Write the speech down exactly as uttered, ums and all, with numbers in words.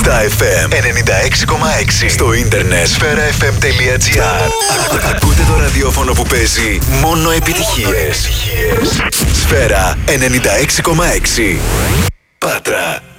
Star εφ εμ ενενήντα έξι κόμμα έξι. Στο ίντερνετ σφαίρα εφ εμ τελεία τζι άρ. Ακούτε το ραδιόφωνο που παίζει μόνο επιτυχίες. Σφαίρα ενενήντα έξι κόμμα έξι. Πάτρα.